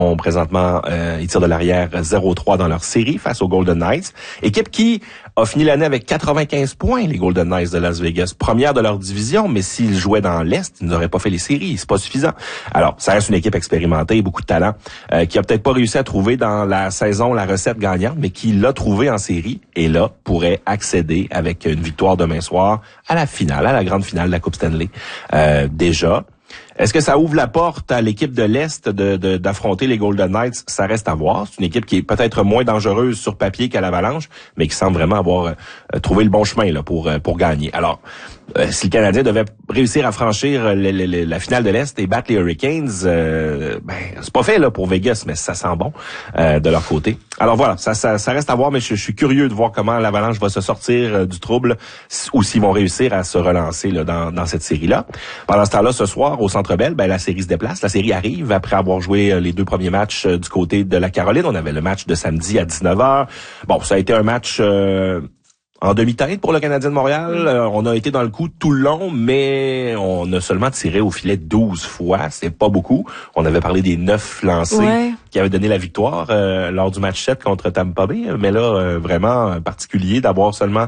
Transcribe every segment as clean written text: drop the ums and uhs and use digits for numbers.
Présentement, ils tirent de l'arrière 0-3 dans leur série face aux Golden Knights. Équipe qui a fini l'année avec 95 points, les Golden Knights de Las Vegas. Première de leur division, mais s'ils jouaient dans l'Est, ils n'auraient pas fait les séries. C'est pas suffisant. Alors, ça reste une équipe expérimentée, beaucoup de talent, qui a peut-être pas réussi à trouver dans la saison la recette gagnante, mais qui l'a trouvé en série et là, pourrait accéder avec une victoire demain soir à la finale, à la grande finale de la Coupe Stanley. Déjà. Est-ce que ça ouvre la porte à l'équipe de l'Est d'affronter les Golden Knights? Ça reste à voir. C'est une équipe qui est peut-être moins dangereuse sur papier qu'à l'Avalanche, mais qui semble vraiment avoir trouvé le bon chemin là pour gagner. Alors, si le Canadien devait réussir à franchir la finale de l'Est et battre les Hurricanes, c'est pas fait là pour Vegas, mais ça sent bon de leur côté. Alors voilà, ça reste à voir, mais je suis curieux de voir comment l'Avalanche va se sortir du trouble ou s'ils vont réussir à se relancer là, dans cette série-là. Pendant ce temps-là, ce soir, au Centre Bell, la série se déplace. La série arrive après avoir joué les deux premiers matchs du côté de la Caroline. On avait le match de samedi à 19h. Bon, ça a été un match en demi-teinte pour le Canadien de Montréal. On a été dans le coup tout le long, mais on a seulement tiré au filet 12 fois. C'est pas beaucoup. On avait parlé des 9 lancés qui avaient donné la victoire lors du match 7 contre Tampa Bay. Mais là, vraiment particulier d'avoir seulement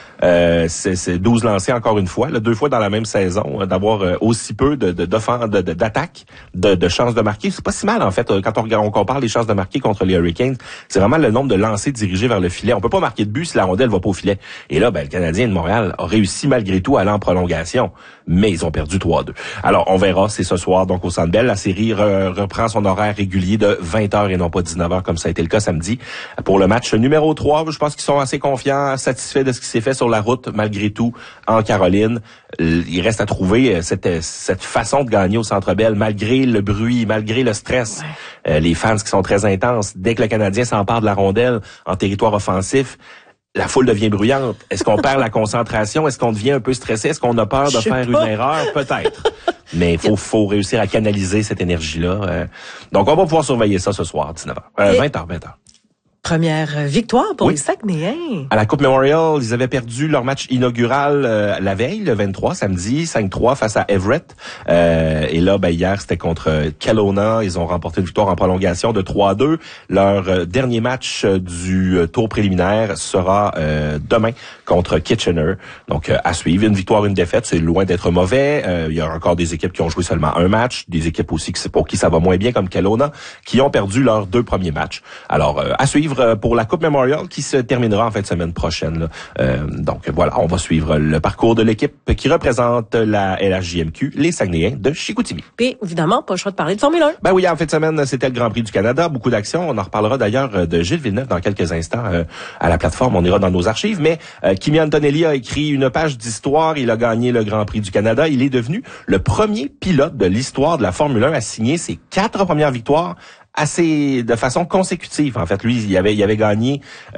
c'est 12 lancés encore une fois, là, 2 fois dans la même saison, d'avoir aussi peu d'attaques, de chances de marquer. C'est pas si mal en fait quand on compare les chances de marquer contre les Hurricanes. C'est vraiment le nombre de lancers dirigés vers le filet. On peut pas marquer de but si la rondelle va pas au filet. Et là, le Canadien de Montréal a réussi malgré tout à aller en prolongation, mais ils ont perdu 3-2. Alors on verra, c'est ce soir donc au Centre Bell. La série reprend son horaire régulier de 20h et non pas 19h comme ça a été le cas samedi. Pour le match numéro 3, je pense qu'ils sont assez confiants, satisfaits de ce qui s'est fait sur la route malgré tout en Caroline. Il reste à trouver cette façon de gagner au Centre Bell malgré le bruit, malgré le stress. Les fans qui sont très intenses. Dès que le Canadien s'empare de la rondelle en territoire offensif, la foule devient bruyante. Est-ce qu'on perd la concentration? Est-ce qu'on devient un peu stressé? Est-ce qu'on a peur de faire une erreur? Peut-être. Mais faut réussir à canaliser cette énergie-là. Donc, on va pouvoir surveiller ça ce soir, 19h. 20h. Première victoire pour les Saguenayens. À la Coupe Memorial, ils avaient perdu leur match inaugural la veille, le 23, samedi, 5-3 face à Everett. Et là, hier, c'était contre Kelowna. Ils ont remporté une victoire en prolongation de 3-2. Leur dernier match du tour préliminaire sera demain contre Kitchener. Donc, à suivre. Une victoire, une défaite, c'est loin d'être mauvais. Il y a encore des équipes qui ont joué seulement un match. Des équipes aussi pour qui ça va moins bien, comme Kelowna, qui ont perdu leurs 2 premiers matchs. Alors, à suivre pour la Coupe Memorial qui se terminera en fin de semaine prochaine. Donc voilà, on va suivre le parcours de l'équipe qui représente la LHJMQ, les Saguenayens de Chicoutimi. Puis évidemment, pas le choix de parler de Formule 1. Oui, en fin de semaine, c'était le Grand Prix du Canada, beaucoup d'actions. On en reparlera d'ailleurs de Gilles Villeneuve dans quelques instants à la plateforme. On ira dans nos archives, mais Kimi Antonelli a écrit une page d'histoire. Il a gagné le Grand Prix du Canada. Il est devenu le premier pilote de l'histoire de la Formule 1 à signer ses 4 premières victoires de façon consécutive. En fait, lui, il avait gagné,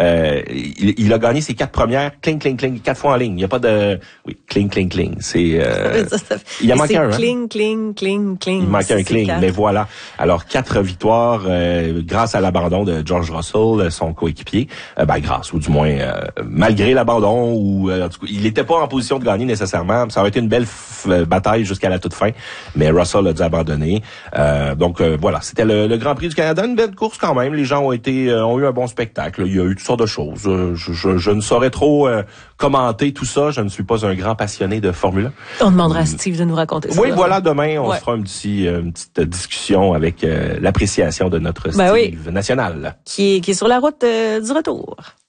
il a gagné ses 4 premières, cling, cling, cling, 4 fois en ligne. Il n'y a pas de, cling, cling, cling. C'est, il a manqué un, cling, cling, cling, cling. Il manquait un cling, mais voilà. Alors, 4 victoires, grâce à l'abandon de George Russell, son coéquipier. Grâce, ou du moins, malgré l'abandon, ou, en tout cas, il n'était pas en position de gagner nécessairement. Ça aurait été une belle bataille jusqu'à la toute fin, mais Russell a dû abandonner. Donc, voilà. C'était le Grand Prix du Canada, une belle course quand même. Les gens ont eu un bon spectacle. Il y a eu toutes sortes de choses. Je ne saurais trop commenter tout ça. Je ne suis pas un grand passionné de Formule 1. On demandera à Steve de nous raconter ça. Oui, voilà, demain, on se fera une petite discussion avec l'appréciation de notre Steve national. Qui est sur la route du retour.